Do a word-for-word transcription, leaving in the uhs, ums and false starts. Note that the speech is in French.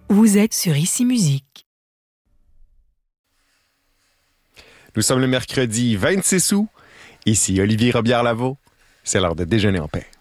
Vous êtes sur Ici Musique. Nous sommes le mercredi vingt-six août. Ici Olivier Robillard-Lavaux. C'est l'heure de déjeuner en paix.